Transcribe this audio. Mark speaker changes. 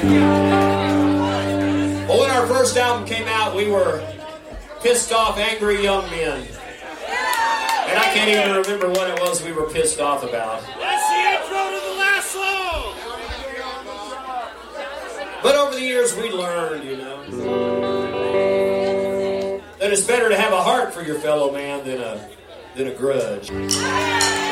Speaker 1: Well, when our first album came out, we were pissed off, angry young men. And I can't even remember what it was we were pissed off about.
Speaker 2: That's the intro to the last song!
Speaker 1: But over the years, we learned, that it's better to have a heart for your fellow man than a grudge.